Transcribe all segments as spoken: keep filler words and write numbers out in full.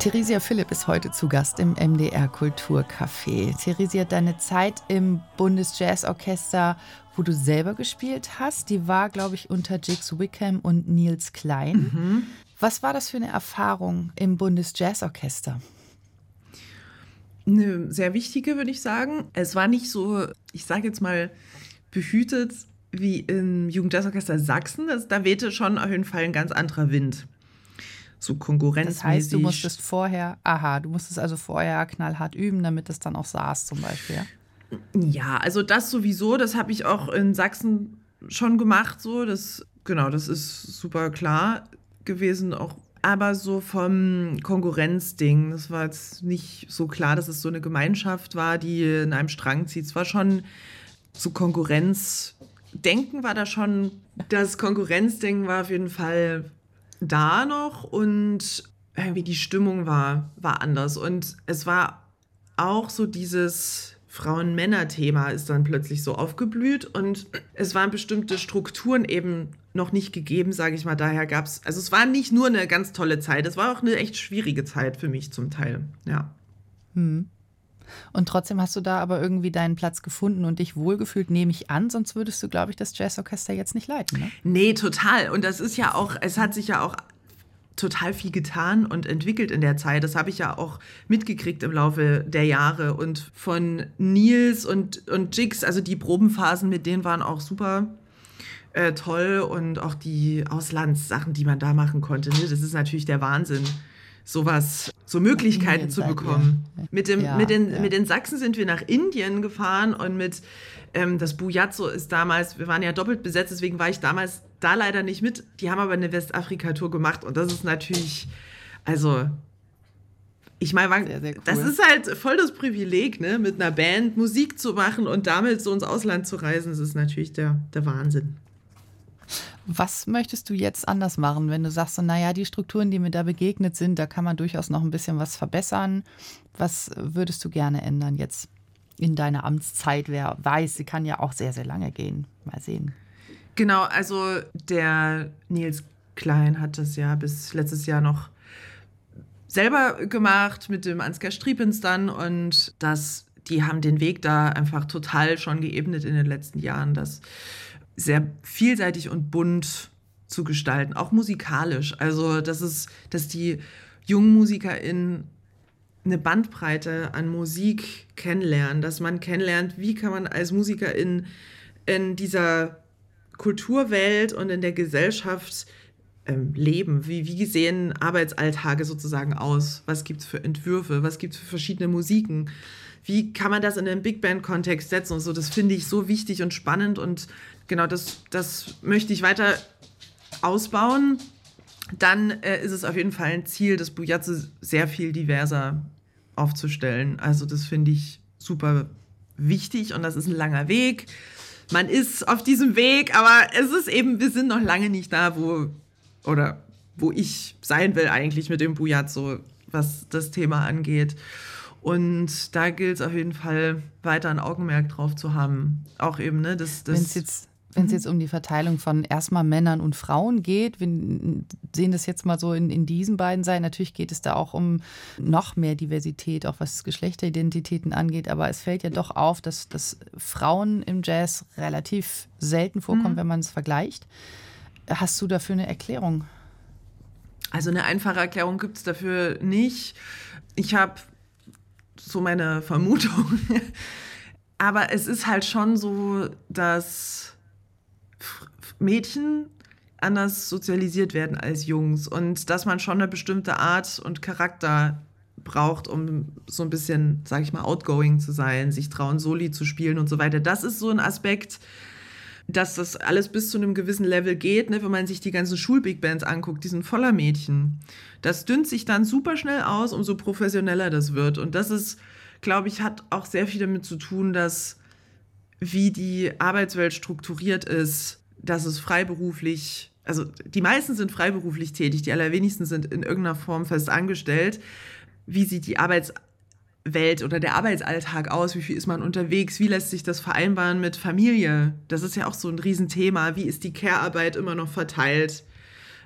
Theresia Philipp ist heute zu Gast im M D R Kulturcafé. Theresia, deine Zeit im Bundesjazzorchester, wo du selber gespielt hast, die war, glaube ich, unter Jigs Wickham und Niels Klein. Mhm. Was war das für eine Erfahrung im Bundesjazzorchester? Eine sehr wichtige, würde ich sagen. Es war nicht so, ich sage jetzt mal, behütet wie im Jugendjazzorchester Sachsen. Das, da wehte schon auf jeden Fall ein ganz anderer Wind. So konkurrenzmäßig. Das heißt, du musstest vorher, aha, du musstest also vorher knallhart üben, damit es dann auch saß zum Beispiel, ja? Ja, also das sowieso, das habe ich auch in Sachsen schon gemacht, so, das, genau, das ist super klar gewesen auch. Aber so vom Konkurrenzding, das war jetzt nicht so klar, dass es so eine Gemeinschaft war, die in einem Strang zieht. Es war schon so Konkurrenzdenken war da schon, das Konkurrenzding war auf jeden Fall da noch und irgendwie die Stimmung war, war anders. Und es war auch so dieses Frauen-Männer-Thema ist dann plötzlich so aufgeblüht und es waren bestimmte Strukturen eben noch nicht gegeben, sage ich mal. Daher gab es, also es war nicht nur eine ganz tolle Zeit, es war auch eine echt schwierige Zeit für mich zum Teil, ja. Hm. Und trotzdem hast du da aber irgendwie deinen Platz gefunden und dich wohlgefühlt, nehme ich an, sonst würdest du, glaube ich, das Jazzorchester jetzt nicht leiten, ne? Nee, total. Und das ist ja auch, es hat sich ja auch total viel getan und entwickelt in der Zeit. Das habe ich ja auch mitgekriegt im Laufe der Jahre. Und von Niels und, und Jigs, also die Probenphasen mit denen waren auch super äh, toll. Und auch die Auslandssachen, die man da machen konnte. Ne? Das ist natürlich der Wahnsinn, sowas, so Möglichkeiten zu bekommen. Mit, dem, ja, mit, den, ja. mit den Sachsen sind wir nach Indien gefahren und mit ähm, das Bujazzo ist damals, wir waren ja doppelt besetzt, deswegen war ich damals da leider nicht mit. Die haben aber eine Westafrika-Tour gemacht und das ist natürlich, also ich meine, sehr, sehr cool. Das ist halt voll das Privileg, ne, mit einer Band Musik zu machen und damit so ins Ausland zu reisen, das ist natürlich der, der Wahnsinn. Was möchtest du jetzt anders machen, wenn du sagst, so, naja, die Strukturen, die mir da begegnet sind, da kann man durchaus noch ein bisschen was verbessern. Was würdest du gerne ändern jetzt in deiner Amtszeit? Wer weiß, sie kann ja auch sehr, sehr lange gehen. Mal sehen. Genau, also der Niels Klein hat das ja bis letztes Jahr noch selber gemacht mit dem Ansgar Striepens dann und das, die haben den Weg da einfach total schon geebnet in den letzten Jahren, das sehr vielseitig und bunt zu gestalten, auch musikalisch. Also, dass es, dass die jungen MusikerInnen eine Bandbreite an Musik kennenlernen, dass man kennenlernt, wie kann man als Musikerin in dieser Kulturwelt und in der Gesellschaft ähm, leben. Wie, wie sehen Arbeitsalltage sozusagen aus? Was gibt es für Entwürfe? Was gibt es für verschiedene Musiken? Wie kann man das in einen Big Band-Kontext setzen und so? Das finde ich so wichtig und spannend und genau, das, das möchte ich weiter ausbauen. Dann äh, ist es auf jeden Fall ein Ziel, das Bujazzo sehr viel diverser aufzustellen. Also das finde ich super wichtig und das ist ein langer Weg. Man ist auf diesem Weg, aber es ist eben, wir sind noch lange nicht da, wo, oder wo ich sein will eigentlich mit dem Bujazzo, was das Thema angeht. Und da gilt es auf jeden Fall, weiter ein Augenmerk drauf zu haben. Auch eben, ne, das... das Wenn es jetzt, wenn's jetzt um die Verteilung von erstmal Männern und Frauen geht, wir sehen das jetzt mal so in, in diesen beiden Seiten. Natürlich geht es da auch um noch mehr Diversität, auch was Geschlechteridentitäten angeht. Aber es fällt ja doch auf, dass, dass Frauen im Jazz relativ selten vorkommen, mhm. wenn man es vergleicht. Hast du dafür eine Erklärung? Also eine einfache Erklärung gibt es dafür nicht. Ich habe so meine Vermutung. Aber es ist halt schon so, dass Mädchen anders sozialisiert werden als Jungs und dass man schon eine bestimmte Art und Charakter braucht, um so ein bisschen, sag ich mal, outgoing zu sein, sich trauen, Soli zu spielen und so weiter. Das ist so ein Aspekt, dass das alles bis zu einem gewissen Level geht, ne? Wenn man sich die ganzen Schul-Big-Bands anguckt, die sind voller Mädchen. Das dünnt sich dann super schnell aus, umso professioneller das wird. Und das ist, glaube ich, hat auch sehr viel damit zu tun, dass wie die Arbeitswelt strukturiert ist, dass es freiberuflich, also die meisten sind freiberuflich tätig, die allerwenigsten sind in irgendeiner Form fest angestellt. Wie sieht die Arbeitswelt oder der Arbeitsalltag aus? Wie viel ist man unterwegs? Wie lässt sich das vereinbaren mit Familie? Das ist ja auch so ein Riesenthema. Wie ist die Care-Arbeit immer noch verteilt?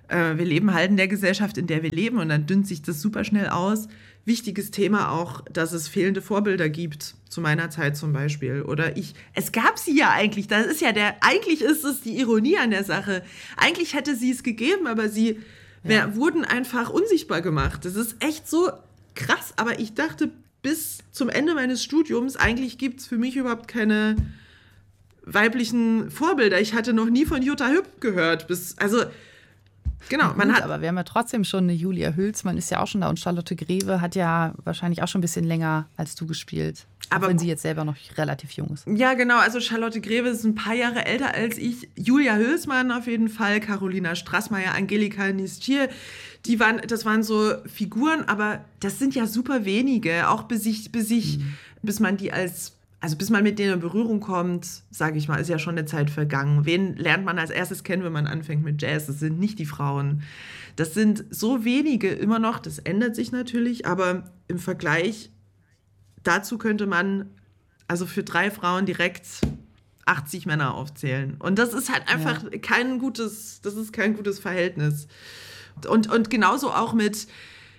äh, wir leben halt in der Gesellschaft, in der wir leben und dann dünnt sich das super schnell aus. Wichtiges Thema auch, dass es fehlende Vorbilder gibt, zu meiner Zeit zum Beispiel. Oder ich, es gab sie ja eigentlich, das ist ja der, eigentlich ist es die Ironie an der Sache. Eigentlich hätte sie es gegeben, aber sie ja. wär, wurden einfach unsichtbar gemacht. Das ist echt so krass, aber ich dachte bis zum Ende meines Studiums, eigentlich gibt es für mich überhaupt keine weiblichen Vorbilder. Ich hatte noch nie von Jutta Hüpp gehört. Bis, also Genau, gut, man hat. Aber wir haben ja trotzdem schon eine Julia Hülsmann, ist ja auch schon da. Und Charlotte Greve hat ja wahrscheinlich auch schon ein bisschen länger als du gespielt. Aber auch wenn sie jetzt selber noch relativ jung ist. Ja, genau. Also Charlotte Greve ist ein paar Jahre älter als ich. Julia Hülsmann auf jeden Fall, Carolina Straßmeier, Angelika Nistier. Die waren, das waren so Figuren, aber das sind ja super wenige. Auch bis ich, bis ich, mhm. bis man die als. Also bis man mit denen in Berührung kommt, sage ich mal, ist ja schon eine Zeit vergangen. Wen lernt man als erstes kennen, wenn man anfängt mit Jazz? Das sind nicht die Frauen. Das sind so wenige immer noch, das ändert sich natürlich, aber im Vergleich dazu könnte man also für drei Frauen direkt achtzig Männer aufzählen. Und das ist halt einfach ja. kein gutes, das ist kein gutes Verhältnis. Und, und genauso auch mit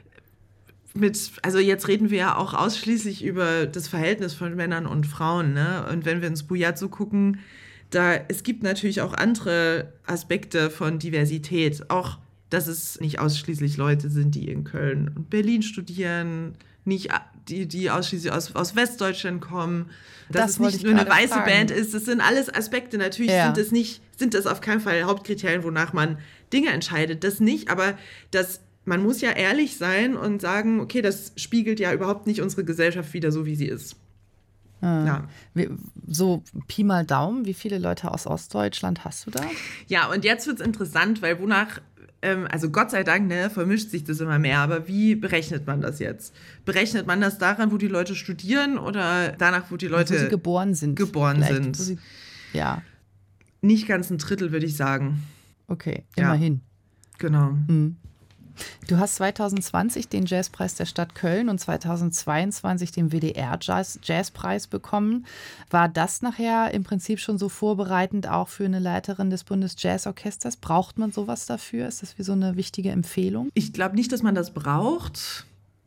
Mit, also jetzt reden wir ja auch ausschließlich über das Verhältnis von Männern und Frauen, ne? Und wenn wir ins Bujazzo gucken, da, es gibt natürlich auch andere Aspekte von Diversität. Auch, dass es nicht ausschließlich Leute sind, die in Köln und Berlin studieren, nicht die, die ausschließlich aus, aus Westdeutschland kommen, dass das es nicht nur eine weiße fragen. Band ist. Das sind alles Aspekte. Natürlich ja. sind das nicht, sind das auf keinen Fall Hauptkriterien, wonach man Dinge entscheidet. Das nicht, aber das man muss ja ehrlich sein und sagen, okay, das spiegelt ja überhaupt nicht unsere Gesellschaft wider, so wie sie ist. Ah. Ja. So Pi mal Daumen, wie viele Leute aus Ostdeutschland hast du da? Ja, und jetzt wird es interessant, weil wonach, ähm, also Gott sei Dank, ne, vermischt sich das immer mehr, aber wie berechnet man das jetzt? Berechnet man das daran, wo die Leute studieren oder danach, wo die Leute wo sie geboren sind? Geboren sind. Sie, ja. Nicht ganz ein Drittel, würde ich sagen. Okay, immerhin. Ja. Genau. Mhm. Du hast zwanzig zwanzig den Jazzpreis der Stadt Köln und zwanzig zweiundzwanzig den W D R-Jazzpreis bekommen. War das nachher im Prinzip schon so vorbereitend auch für eine Leiterin des Bundesjazzorchesters? Braucht man sowas dafür? Ist das wie so eine wichtige Empfehlung? Ich glaube nicht, dass man das braucht.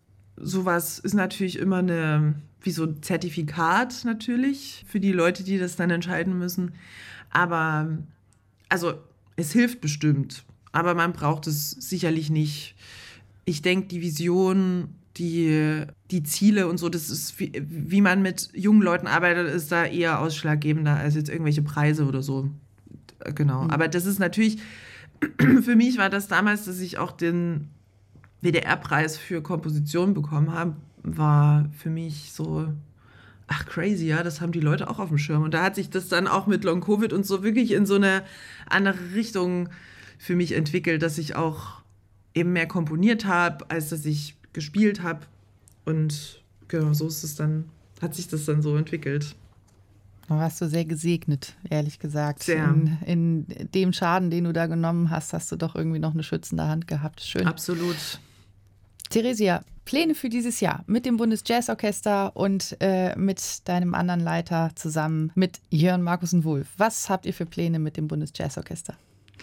Sowas ist natürlich immer eine, wie so ein Zertifikat natürlich für die Leute, die das dann entscheiden müssen. Aber also es hilft bestimmt. Aber man braucht es sicherlich nicht. Ich denke, die Vision, die, die Ziele und so, das ist, wie, wie man mit jungen Leuten arbeitet, ist da eher ausschlaggebender als jetzt irgendwelche Preise oder so. Genau. Mhm. Aber das ist natürlich, für mich war das damals, dass ich auch den W D R-Preis für Komposition bekommen habe, war für mich so, ach crazy, ja, das haben die Leute auch auf dem Schirm. Und da hat sich das dann auch mit Long-Covid und so wirklich in so eine andere Richtung für mich entwickelt, dass ich auch eben mehr komponiert habe, als dass ich gespielt habe. Und genau, so ist es dann, hat sich das dann so entwickelt. Da warst du sehr gesegnet, ehrlich gesagt. Sehr. In, in dem Schaden, den du da genommen hast, hast du doch irgendwie noch eine schützende Hand gehabt. Schön. Absolut. Theresia, Pläne für dieses Jahr mit dem Bundesjazzorchester und äh, mit deinem anderen Leiter zusammen, mit Jörn Markussen-Wulff. Was habt ihr für Pläne mit dem Bundesjazzorchester?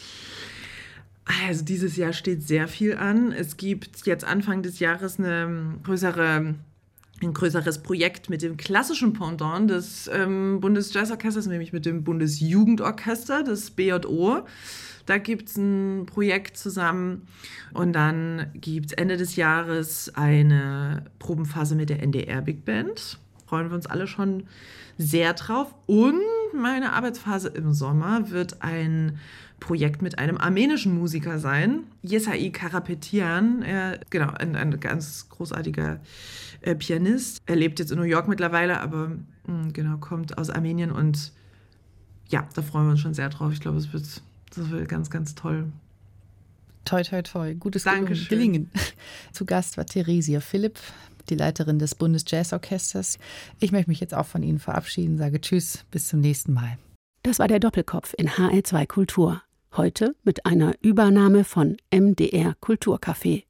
Also dieses Jahr steht sehr viel an. Es gibt jetzt Anfang des Jahres eine größere, ein größeres Projekt mit dem klassischen Pendant des ähm, Bundesjazzorchesters, nämlich mit dem Bundesjugendorchester, das B J O. Da gibt es ein Projekt zusammen. Und dann gibt es Ende des Jahres eine Probenphase mit der N D R Big Band. Freuen wir uns alle schon sehr drauf. Und meine Arbeitsphase im Sommer wird ein Projekt mit einem armenischen Musiker sein, Yesai Karapetyan. Er, genau, ein, ein ganz großartiger äh, Pianist. Er lebt jetzt in New York mittlerweile, aber mh, genau, kommt aus Armenien. Und ja, da freuen wir uns schon sehr drauf. Ich glaube, es wird, das wird ganz, ganz toll. Toi, toi, toi. Gutes Dankeschön. Gelingen. Zu Gast war Theresia Philipp, die Leiterin des Bundesjazzorchesters. Ich möchte mich jetzt auch von Ihnen verabschieden, sage Tschüss, bis zum nächsten Mal. Das war der Doppelkopf in H L zwei Kultur. Heute mit einer Übernahme von M D R Kulturcafé.